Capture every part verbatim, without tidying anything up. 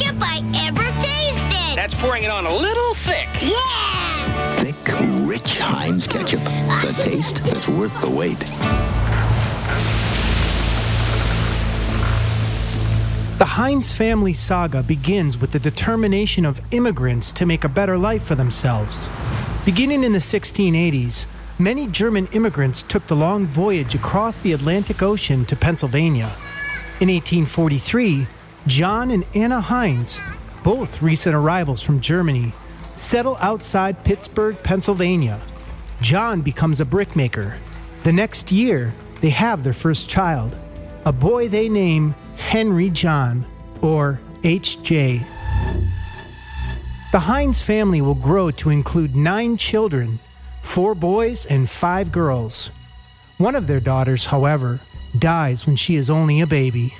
chip I ever tasted. That's pouring it on a little thick. Yeah! Thick, rich Heinz ketchup. The taste that's worth the wait. The Heinz family saga begins with the determination of immigrants to make a better life for themselves. Beginning in the sixteen eighties, many German immigrants took the long voyage across the Atlantic Ocean to Pennsylvania. In eighteen forty-three, John and Anna Heinz, both recent arrivals from Germany, settle outside Pittsburgh, Pennsylvania. John becomes a brickmaker. The next year, they have their first child, a boy they name Henry John, or H J. The Heinz family will grow to include nine children, four boys and five girls. One of their daughters, however, dies when she is only a baby.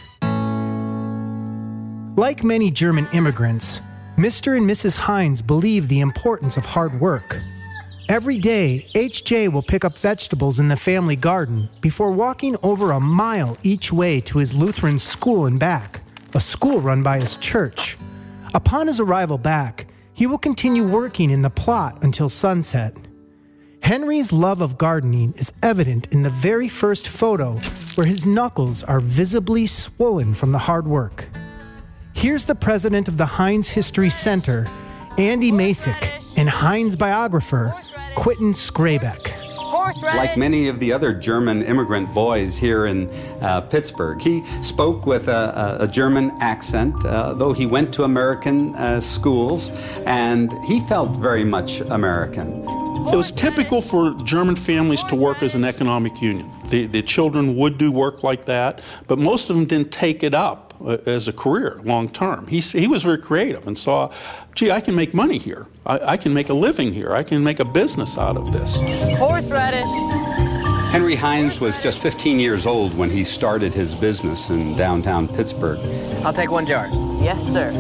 Like many German immigrants, Mister and Missus Heinz believe the importance of hard work. Every day, H J will pick up vegetables in the family garden before walking over a mile each way to his Lutheran school and back, a school run by his church. Upon his arrival back, he will continue working in the plot until sunset. Henry's love of gardening is evident in the very first photo, where his knuckles are visibly swollen from the hard work. Here's the president of the Heinz History Center, Andy Masick, and Heinz biographer, Quentin Skrabeck. Like many of the other German immigrant boys here in uh, Pittsburgh, he spoke with a, a, a German accent, uh, though he went to American uh, schools, and he felt very much American. It was typical for German families to work as an economic union. The, the children would do work like that, but most of them didn't take it up as a career long term. He, he was very creative and saw, gee, I can make money here. I, I can make a living here. I can make a business out of this. Horseradish. Henry Heinz was just fifteen years old when he started his business in downtown Pittsburgh. I'll take one jar. Yes, sir.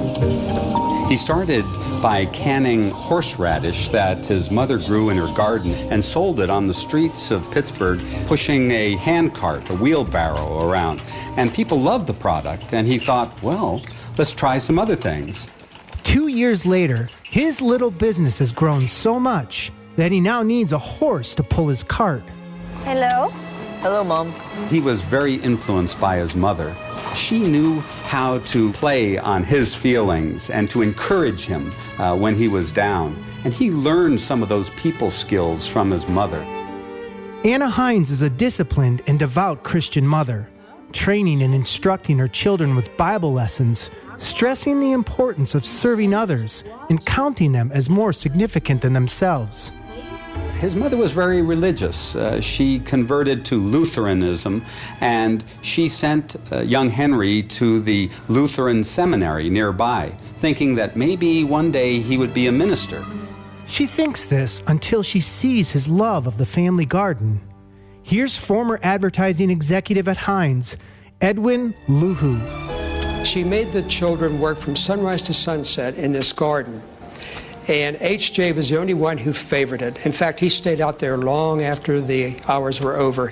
He started by canning horseradish that his mother grew in her garden and sold it on the streets of Pittsburgh, pushing a handcart, a wheelbarrow around. And people loved the product, and he thought, well, let's try some other things. Two years later, his little business has grown so much that he now needs a horse to pull his cart. Hello? Hello, Mom. He was very influenced by his mother. She knew how to play on his feelings and to encourage him uh, when he was down. And he learned some of those people skills from his mother. Anna Heinz is a disciplined and devout Christian mother, training and instructing her children with Bible lessons, stressing the importance of serving others and counting them as more significant than themselves. His mother was very religious. Uh, she converted to Lutheranism, and she sent uh, young Henry to the Lutheran seminary nearby, thinking that maybe one day he would be a minister. She thinks this until she sees his love of the family garden. Here's former advertising executive at Heinz, Edwin Luhu. She made the children work from sunrise to sunset in this garden. And H J was the only one who favored it. In fact, he stayed out there long after the hours were over.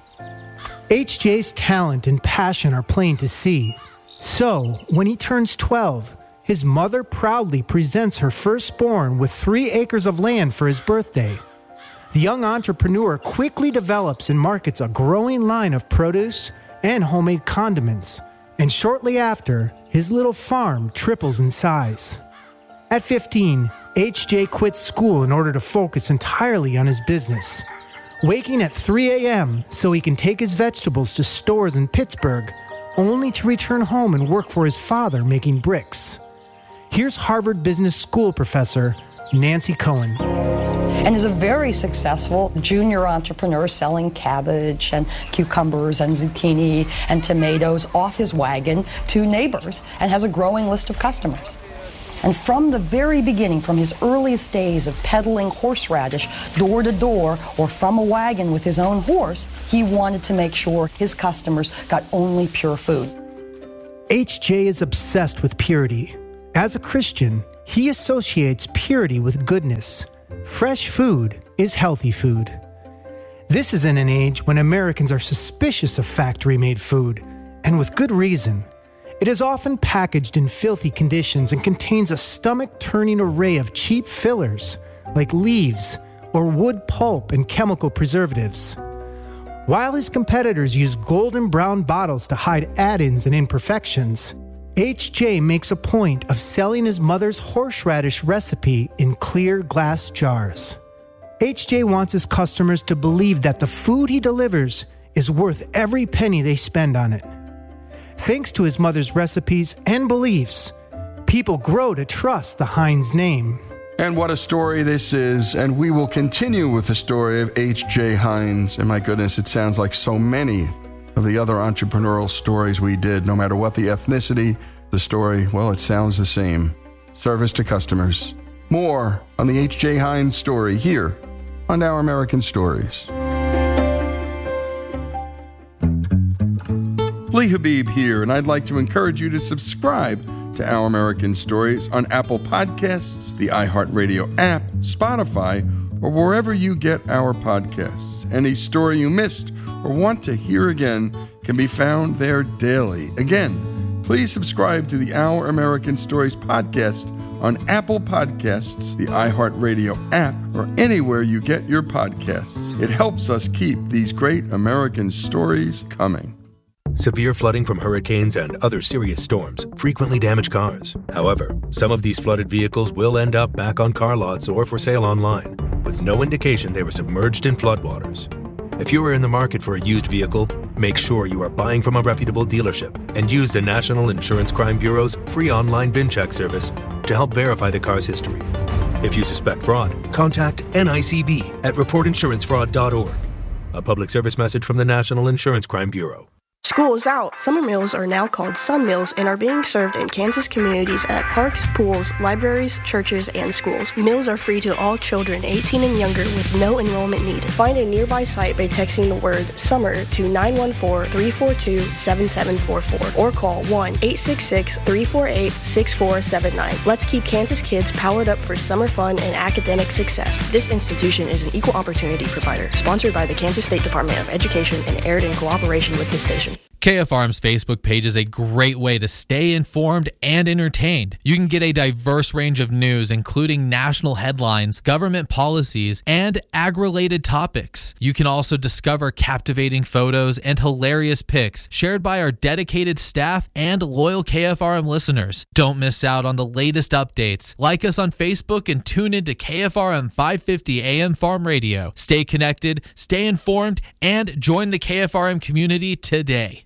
H J's talent and passion are plain to see. So, when he turns twelve, his mother proudly presents her firstborn with three acres of land for his birthday. The young entrepreneur quickly develops and markets a growing line of produce and homemade condiments. And shortly after, his little farm triples in size. At fifteen, H J quits school in order to focus entirely on his business, waking at three a.m. so he can take his vegetables to stores in Pittsburgh, only to return home and work for his father making bricks. Here's Harvard Business School professor Nancy Cohen. And is a very successful junior entrepreneur selling cabbage and cucumbers and zucchini and tomatoes off his wagon to neighbors and has a growing list of customers. And from the very beginning, from his earliest days of peddling horseradish door to door or from a wagon with his own horse, he wanted to make sure his customers got only pure food. H J is obsessed with purity. As a Christian, he associates purity with goodness. Fresh food is healthy food. This is in an age when Americans are suspicious of factory-made food, and with good reason. It is often packaged in filthy conditions and contains a stomach-turning array of cheap fillers like leaves or wood pulp and chemical preservatives. While his competitors use golden brown bottles to hide add-ins and imperfections, H J makes a point of selling his mother's horseradish recipe in clear glass jars. H J wants his customers to believe that the food he delivers is worth every penny they spend on it. Thanks to his mother's recipes and beliefs, people grow to trust the Heinz name. And what a story this is, and we will continue with the story of H J. Heinz. And my goodness, it sounds like so many of the other entrepreneurial stories we did. No matter what the ethnicity, the story, well, it sounds the same. Service to customers. More on the H J. Heinz story here on Our American Stories. Lee Habib here, and I'd like to encourage you to subscribe to Our American Stories on Apple Podcasts, the iHeartRadio app, Spotify, or wherever you get our podcasts. Any story you missed or want to hear again can be found there daily. Again, please subscribe to the Our American Stories podcast on Apple Podcasts, the iHeartRadio app, or anywhere you get your podcasts. It helps us keep these great American stories coming. Severe flooding from hurricanes and other serious storms frequently damage cars. However, some of these flooded vehicles will end up back on car lots or for sale online, with no indication they were submerged in floodwaters. If you are in the market for a used vehicle, make sure you are buying from a reputable dealership and use the National Insurance Crime Bureau's free online VIN check service to help verify the car's history. If you suspect fraud, contact N I C B at report insurance fraud dot org. A public service message from the National Insurance Crime Bureau. School is out. Summer meals are now called Sun Meals and are being served in Kansas communities at parks, pools, libraries, churches, and schools. Meals are free to all children eighteen and younger with no enrollment needed. Find a nearby site by texting the word SUMMER to nine one four, three four two, seven seven four four or call one eight six six, three four eight, six four seven nine. Let's keep Kansas kids powered up for summer fun and academic success. This institution is an equal opportunity provider, sponsored by the Kansas State Department of Education and aired in cooperation with this station. K F R M's Facebook page is a great way to stay informed and entertained. You can get a diverse range of news, including national headlines, government policies, and ag-related topics. You can also discover captivating photos and hilarious pics shared by our dedicated staff and loyal K F R M listeners. Don't miss out on the latest updates. Like us on Facebook and tune into K F R M five fifty A M Farm Radio. Stay connected, stay informed, and join the K F R M community today.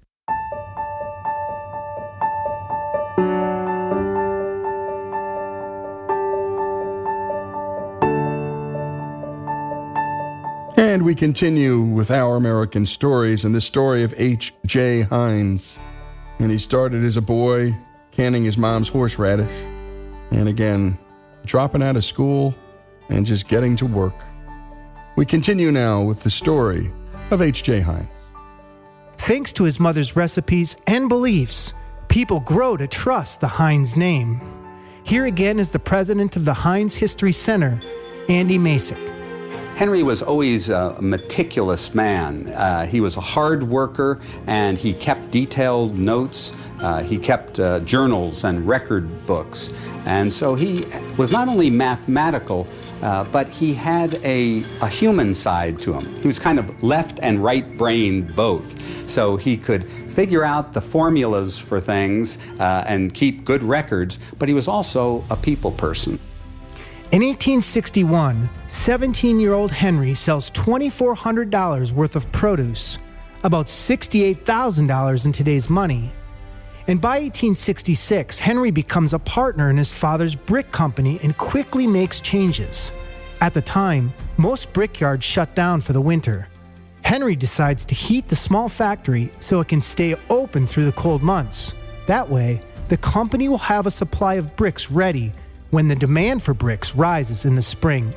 And we continue with Our American Stories and the story of H J. Heinz. And he started as a boy canning his mom's horseradish, and again, dropping out of school and just getting to work. We continue now with the story of H J. Heinz. Thanks to his mother's recipes and beliefs, people grow to trust the Heinz name. Here again is the president of the Heinz History Center, Andy Masek. Henry was always a meticulous man. Uh, he was a hard worker, and he kept detailed notes. Uh, he kept uh, journals and record books. And so he was not only mathematical, uh, but he had a, a human side to him. He was kind of left and right-brained both. So he could figure out the formulas for things uh, and keep good records, but he was also a people person. In eighteen sixty-one, seventeen-year-old Henry sells two thousand four hundred dollars worth of produce, about sixty-eight thousand dollars in today's money. And by eighteen sixty-six, Henry becomes a partner in his father's brick company and quickly makes changes. At the time, most brickyards shut down for the winter. Henry decides to heat the small factory so it can stay open through the cold months. That way, the company will have a supply of bricks ready when the demand for bricks rises in the spring.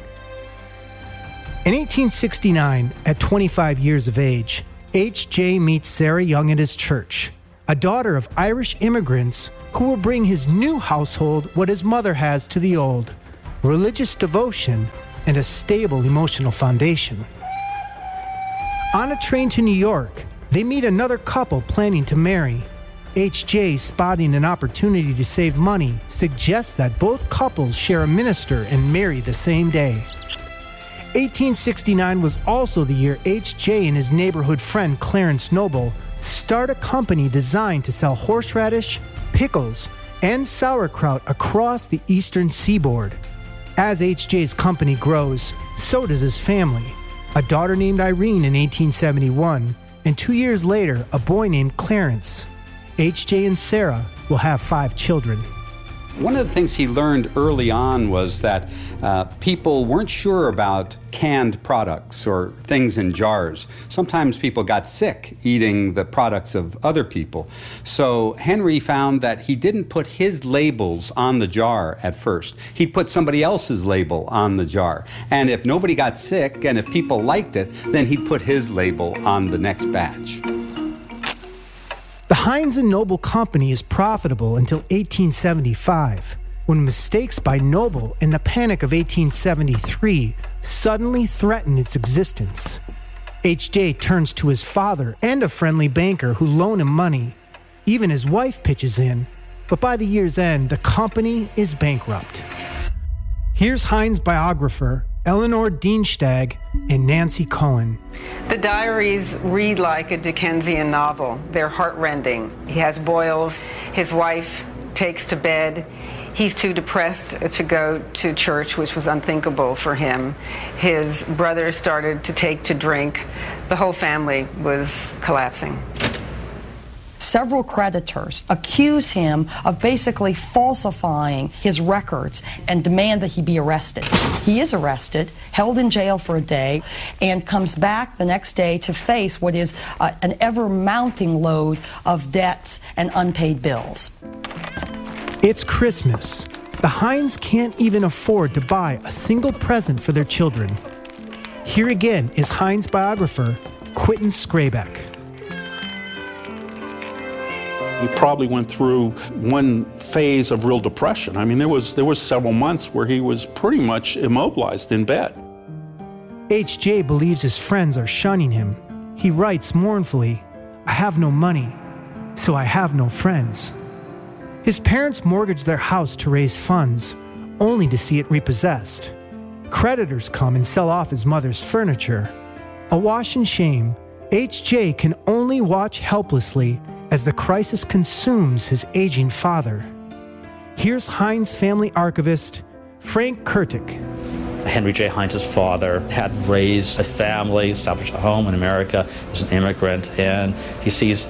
In eighteen sixty-nine, at twenty-five years of age, H J meets Sarah Young at his church, a daughter of Irish immigrants who will bring his new household what his mother has to the old: religious devotion and a stable emotional foundation. On a train to New York, they meet another couple planning to marry. H J, spotting an opportunity to save money, suggests that both couples share a minister and marry the same day. eighteen sixty-nine was also the year H J and his neighborhood friend Clarence Noble start a company designed to sell horseradish, pickles, and sauerkraut across the eastern seaboard. As H J's company grows, so does his family. A daughter named Irene in eighteen seventy-one, and two years later, a boy named Clarence. H J and Sarah will have five children. One of the things he learned early on was that uh, people weren't sure about canned products or things in jars. Sometimes people got sick eating the products of other people. So Henry found that he didn't put his labels on the jar at first. He'd put somebody else's label on the jar. And if nobody got sick and if people liked it, then he'd put his label on the next batch. The Heinz and Noble Company is profitable until eighteen seventy-five, when mistakes by Noble in the Panic of eighteen seventy-three suddenly threaten its existence. H J turns to his father and a friendly banker who loan him money. Even his wife pitches in, but by the year's end, the company is bankrupt. Here's Heinz biographer Eleanor Dienstag and Nancy Cohen. The diaries read like a Dickensian novel. They're heartrending. He has boils. His wife takes to bed. He's too depressed to go to church, which was unthinkable for him. His brother started to take to drink. The whole family was collapsing. Several creditors accuse him of basically falsifying his records and demand that he be arrested. He is arrested, held in jail for a day, and comes back the next day to face what is uh, an ever-mounting load of debts and unpaid bills. It's Christmas. The Heinz can't even afford to buy a single present for their children. Here again is Heinz biographer Quentin Skrabeck. He probably went through one phase of real depression. I mean, there was there was several months where he was pretty much immobilized in bed. H J believes his friends are shunning him. He writes mournfully, "I have no money, so I have no friends." His parents mortgage their house to raise funds, only to see it repossessed. Creditors come and sell off his mother's furniture. Awash in shame, H J can only watch helplessly as the crisis consumes his aging father. Here's Heinz family archivist Frank Kurtic. Henry J. Heinz's father had raised a family, established a home in America as an immigrant, and he sees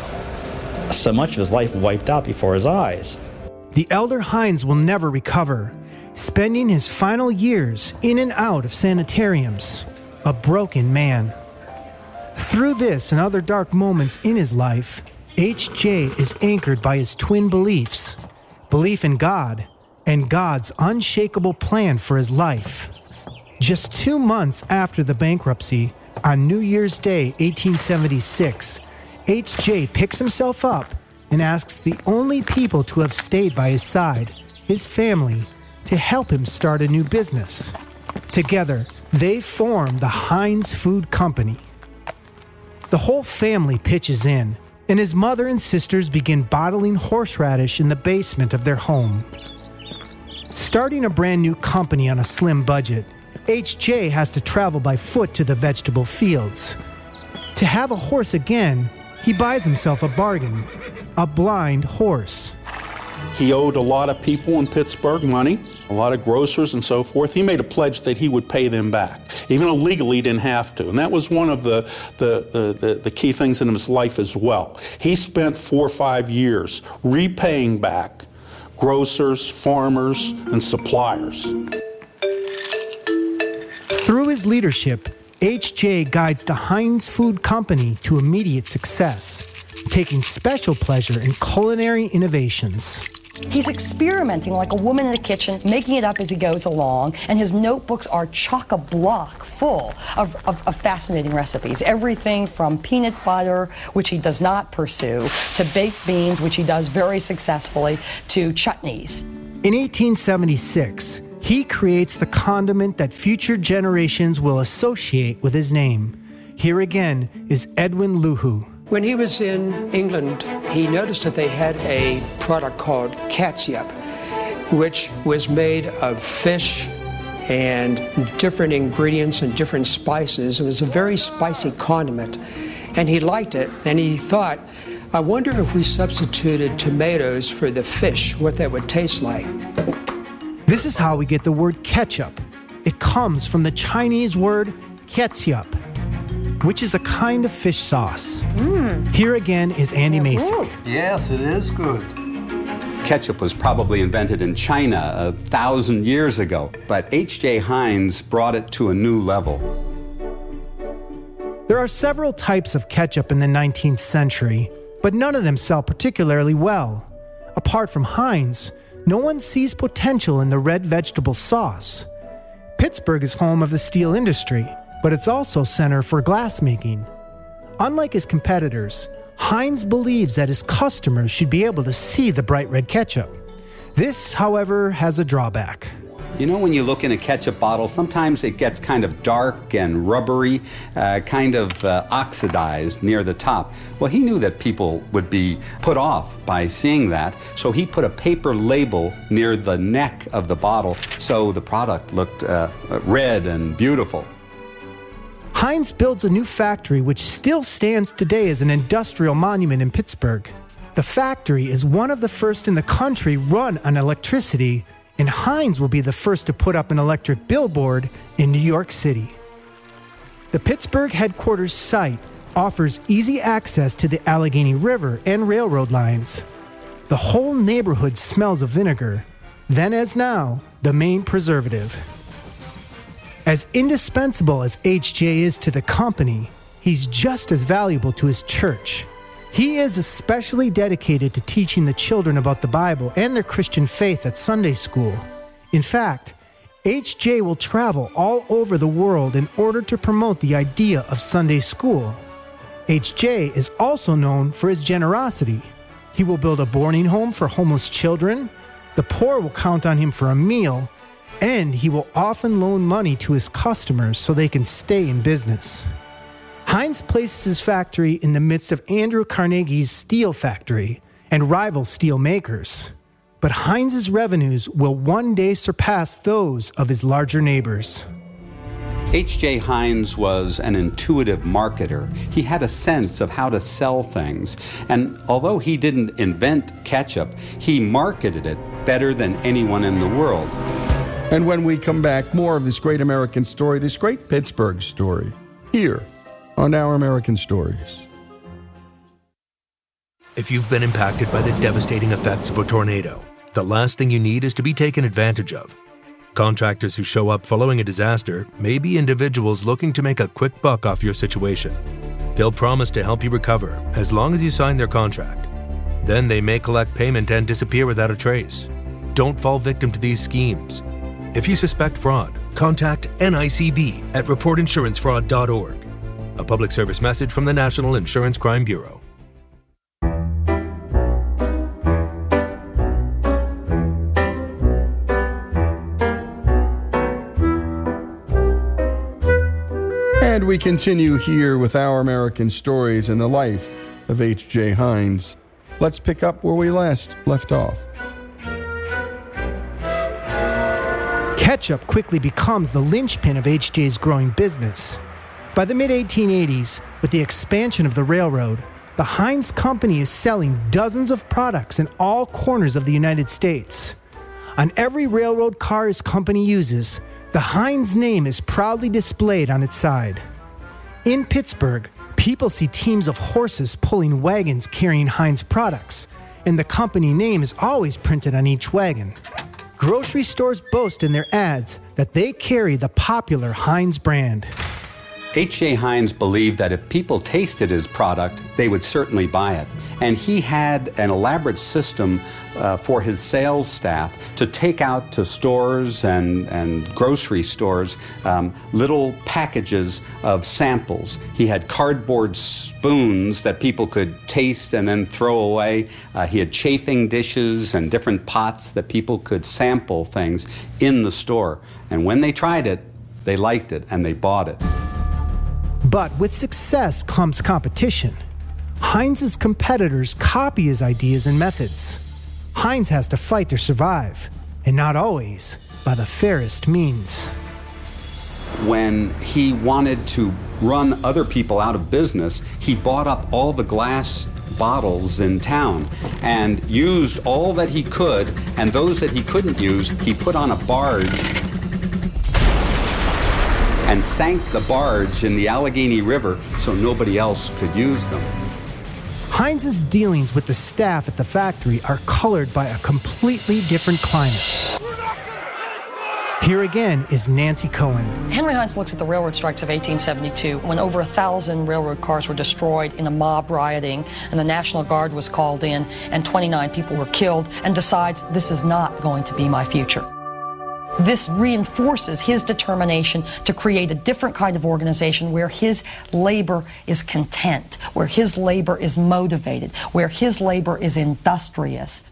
so much of his life wiped out before his eyes. The elder Heinz will never recover, spending his final years in and out of sanitariums, a broken man. Through this and other dark moments in his life, H J is anchored by his twin beliefs, belief in God and God's unshakable plan for his life. Just two months after the bankruptcy, on New Year's Day, eighteen seventy-six, H J picks himself up and asks the only people to have stayed by his side, his family, to help him start a new business. Together, they form the Heinz Food Company. The whole family pitches in, and his mother and sisters begin bottling horseradish in the basement of their home. Starting a brand new company on a slim budget, H J has to travel by foot to the vegetable fields. To have a horse again, he buys himself a bargain, a blind horse. He owed a lot of people in Pittsburgh money, a lot of grocers and so forth. He made a pledge that he would pay them back, even though legally he didn't have to. And that was one of the, the, the, the, the key things in his life as well. He spent four or five years repaying back grocers, farmers, and suppliers. Through his leadership, H J guides the Heinz Food Company to immediate success, taking special pleasure in culinary innovations. He's experimenting like a woman in a kitchen, making it up as he goes along, and his notebooks are chock-a-block full of, of, of fascinating recipes. Everything from peanut butter, which he does not pursue, to baked beans, which he does very successfully, to chutneys. In eighteen seventy-six, he creates the condiment that future generations will associate with his name. Here again is Edwin Luhu. When he was in England, he noticed that they had a product called catsup, which was made of fish and different ingredients and different spices. It was a very spicy condiment, and he liked it, and he thought, I wonder if we substituted tomatoes for the fish, what that would taste like. This is how we get the word ketchup. It comes from the Chinese word ketchup, which is a kind of fish sauce. Mm. Here again is Andy Masek. Yes, it is good. Ketchup was probably invented in China a thousand years ago, but H J. Heinz brought it to a new level. There are several types of ketchup in the nineteenth century, but none of them sell particularly well. Apart from Heinz, no one sees potential in the red vegetable sauce. Pittsburgh is home of the steel industry, but it's also center for glassmaking. Unlike his competitors, Heinz believes that his customers should be able to see the bright red ketchup. This, however, has a drawback. You know, when you look in a ketchup bottle, sometimes it gets kind of dark and rubbery, uh, kind of uh, oxidized near the top. Well, he knew that people would be put off by seeing that, so he put a paper label near the neck of the bottle so the product looked uh, red and beautiful. Heinz builds a new factory which still stands today as an industrial monument in Pittsburgh. The factory is one of the first in the country run on electricity, and Heinz will be the first to put up an electric billboard in New York City. The Pittsburgh headquarters site offers easy access to the Allegheny River and railroad lines. The whole neighborhood smells of vinegar, then as now, the main preservative. As indispensable as H J is to the company, he's just as valuable to his church. He is especially dedicated to teaching the children about the Bible and their Christian faith at Sunday school. In fact, H J will travel all over the world in order to promote the idea of Sunday school. H J is also known for his generosity. He will build a boarding home for homeless children, the poor will count on him for a meal, and he will often loan money to his customers so they can stay in business. Heinz places his factory in the midst of Andrew Carnegie's steel factory and rival steel makers. But Heinz's revenues will one day surpass those of his larger neighbors. H J. Heinz was an intuitive marketer. He had a sense of how to sell things. And although he didn't invent ketchup, he marketed it better than anyone in the world. And when we come back, more of this great American story, this great Pittsburgh story, here on Our American Stories. If you've been impacted by the devastating effects of a tornado, the last thing you need is to be taken advantage of. Contractors who show up following a disaster may be individuals looking to make a quick buck off your situation. They'll promise to help you recover as long as you sign their contract. Then they may collect payment and disappear without a trace. Don't fall victim to these schemes. If you suspect fraud, contact N I C B at report insurance fraud dot org. A public service message from the National Insurance Crime Bureau. And we continue here with Our American Stories and the life of H J. Heinz. Let's pick up where we last left off. Ketchup quickly becomes the linchpin of H J's growing business. By the mid eighteen eighties, with the expansion of the railroad, the Heinz Company is selling dozens of products in all corners of the United States. On every railroad car his company uses, the Heinz name is proudly displayed on its side. In Pittsburgh, people see teams of horses pulling wagons carrying Heinz products, and the company name is always printed on each wagon. Grocery stores boast in their ads that they carry the popular Heinz brand. H J. Heinz believed that if people tasted his product, they would certainly buy it. And he had an elaborate system uh, for his sales staff to take out to stores and, and grocery stores um, little packages of samples. He had cardboard spoons that people could taste and then throw away. Uh, he had chafing dishes and different pots that people could sample things in the store. And when they tried it, they liked it and they bought it. But with success comes competition. Heinz's competitors copy his ideas and methods. Heinz has to fight to survive, and not always by the fairest means. When he wanted to run other people out of business, he bought up all the glass bottles in town and used all that he could, and those that he couldn't use, he put on a barge and sank the barge in the Allegheny River so nobody else could use them. Heinz's dealings with the staff at the factory are colored by a completely different climate. Here again is Nancy Cohen. Henry Heinz looks at the railroad strikes of eighteen seventy-two, when over a thousand railroad cars were destroyed in a mob rioting, and the National Guard was called in, and twenty-nine people were killed, and decides, this is not going to be my future. This reinforces his determination to create a different kind of organization where his labor is content, where his labor is motivated, where his labor is industrious.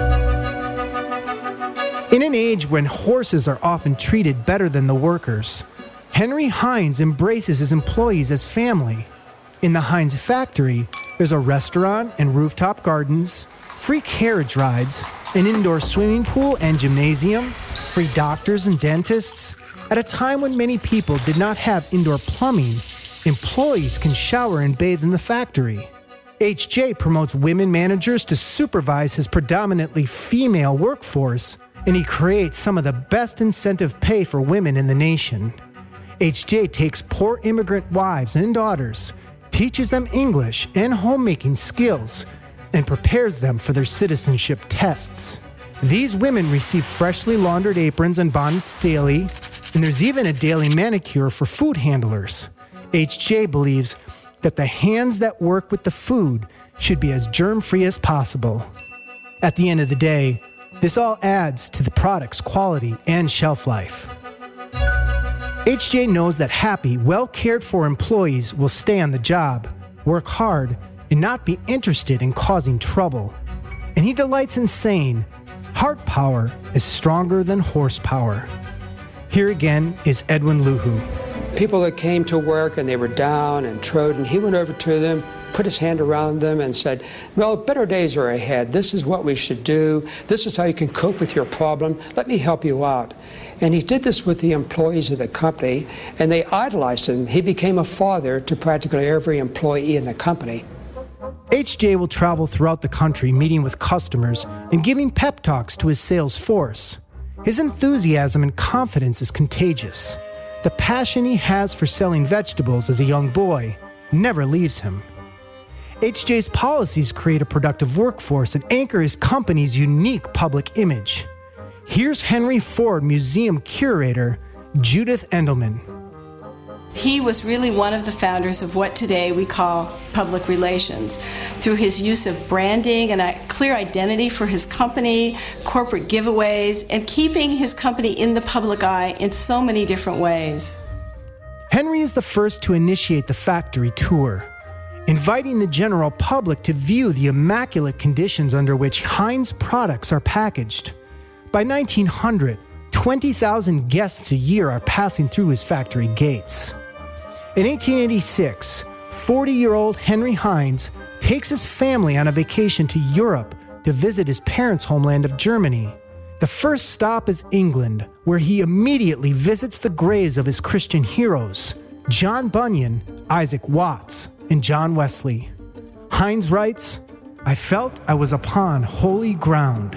In an age when horses are often treated better than the workers, Henry Heinz embraces his employees as family. In the Heinz factory, there's a restaurant and rooftop gardens, free carriage rides, an indoor swimming pool and gymnasium, free doctors and dentists. At a time when many people did not have indoor plumbing, employees can shower and bathe in the factory. H J promotes women managers to supervise his predominantly female workforce, and he creates some of the best incentive pay for women in the nation. H J takes poor immigrant wives and daughters, teaches them English and homemaking skills, and prepares them for their citizenship tests. These women receive freshly laundered aprons and bonnets daily, and there's even a daily manicure for food handlers. H J believes that the hands that work with the food should be as germ-free as possible. At the end of the day, this all adds to the product's quality and shelf life. H J knows that happy, well-cared-for employees will stay on the job, work hard, and not be interested in causing trouble. And he delights in saying, heart power is stronger than horsepower. Here again is Edwin Luhu. People that came to work and they were down and trodden, he went over to them, put his hand around them and said, well, better days are ahead. This is what we should do. This is how you can cope with your problem. Let me help you out. And he did this with the employees of the company, and they idolized him. He became a father to practically every employee in the company. H J will travel throughout the country meeting with customers and giving pep talks to his sales force. His enthusiasm and confidence is contagious. The passion he has for selling vegetables as a young boy never leaves him. H J's policies create a productive workforce and anchor his company's unique public image. Here's Henry Ford Museum curator Judith Endelman. He was really one of the founders of what today we call public relations, through his use of branding and a clear identity for his company, corporate giveaways, and keeping his company in the public eye in so many different ways. Henry is the first to initiate the factory tour, inviting the general public to view the immaculate conditions under which Heinz products are packaged. By nineteen hundred, twenty thousand guests a year are passing through his factory gates. In eighteen eighty-six, forty-year-old Henry Heinz takes his family on a vacation to Europe to visit his parents' homeland of Germany. The first stop is England, where he immediately visits the graves of his Christian heroes, John Bunyan, Isaac Watts, and John Wesley. Heinz writes, "I felt I was upon holy ground."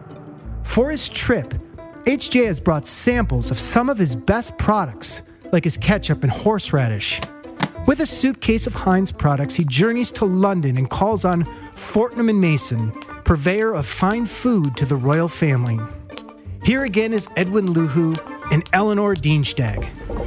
For his trip, H J has brought samples of some of his best products, like his ketchup and horseradish. With a suitcase of Heinz products, he journeys to London and calls on Fortnum and Mason, purveyor of fine food to the royal family. Here again is Edwin Luhu and Eleanor Dienstag.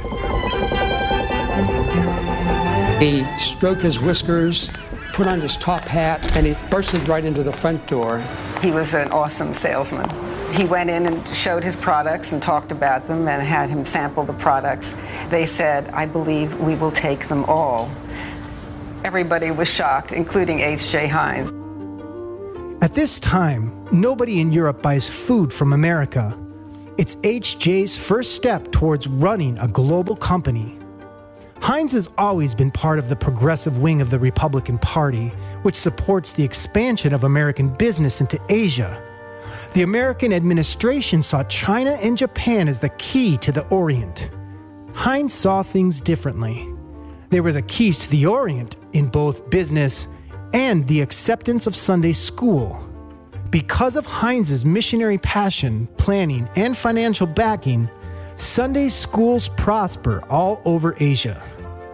He stroked his whiskers, put on his top hat, and he bursted right into the front door. He was an awesome salesman. He went in and showed his products and talked about them and had him sample the products. They said, "I believe we will take them all." Everybody was shocked, including H J Heinz. At this time, nobody in Europe buys food from America. It's H J's first step towards running a global company. Heinz has always been part of the progressive wing of the Republican Party, which supports the expansion of American business into Asia. The American administration saw China and Japan as the key to the Orient. Heinz saw things differently. They were the keys to the Orient in both business and the acceptance of Sunday school. Because of Heinz's missionary passion, planning, and financial backing, Sunday schools prosper all over Asia.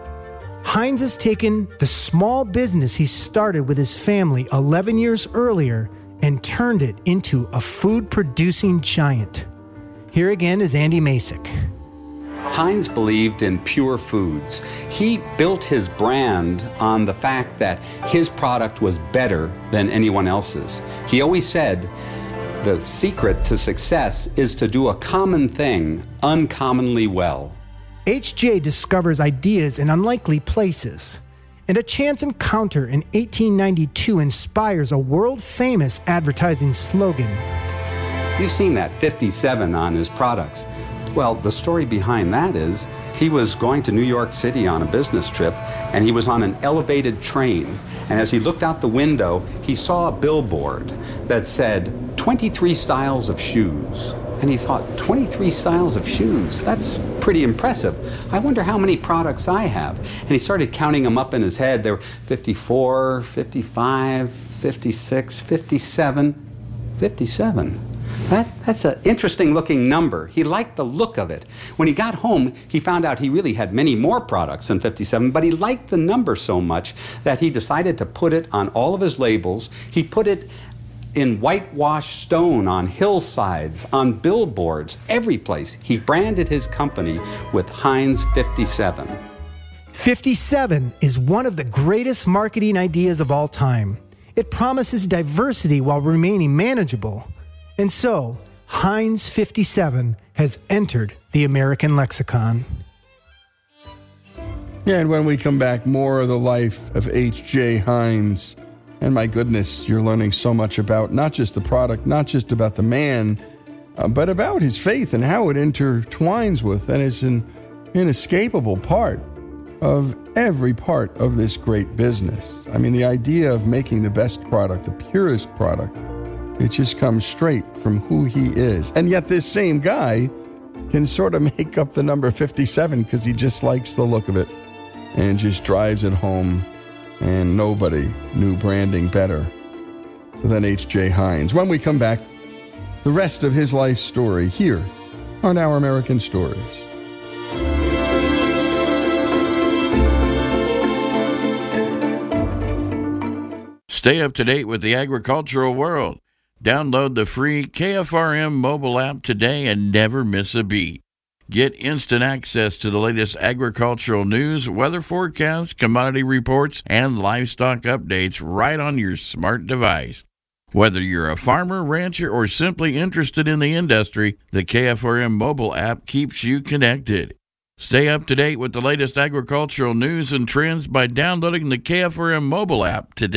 Heinz has taken the small business he started with his family eleven years earlier and turned it into a food-producing giant. Here again is Andy Masek. Heinz believed in pure foods. He built his brand on the fact that his product was better than anyone else's. He always said, the secret to success is to do a common thing uncommonly well. H J discovers ideas in unlikely places, and a chance encounter in eighteen ninety-two inspires a world-famous advertising slogan. You've seen that fifty-seven on his products. Well, the story behind that is he was going to New York City on a business trip, and he was on an elevated train. And as he looked out the window, he saw a billboard that said, twenty-three styles of shoes. And he thought, twenty-three styles of shoes? That's pretty impressive. I wonder how many products I have. And he started counting them up in his head. There were fifty-four, fifty-five, fifty-six, fifty-seven, fifty-seven. That, that's an interesting looking number. He liked the look of it. When he got home, he found out he really had many more products than fifty-seven, but he liked the number so much that he decided to put it on all of his labels. He put it in whitewashed stone on hillsides, on billboards, every place. He branded his company with Heinz fifty-seven. fifty-seven is one of the greatest marketing ideas of all time. It promises diversity while remaining manageable. And so, Heinz fifty-seven has entered the American lexicon. Yeah, and when we come back, more of the life of H J. Heinz. And my goodness, you're learning so much about not just the product, not just about the man, uh, but about his faith and how it intertwines with and is an inescapable part of every part of this great business. I mean, the idea of making the best product, the purest product, it just comes straight from who he is. And yet this same guy can sort of make up the number fifty-seven because he just likes the look of it and just drives it home. And nobody knew branding better than H J. Heinz. When we come back, the rest of his life story here on Our American Stories. Stay up to date with the agricultural world. Download the free K F R M mobile app today and never miss a beat. Get instant access to the latest agricultural news, weather forecasts, commodity reports, and livestock updates right on your smart device. Whether you're a farmer, rancher, or simply interested in the industry, the K F R M mobile app keeps you connected. Stay up to date with the latest agricultural news and trends by downloading the K F R M mobile app today.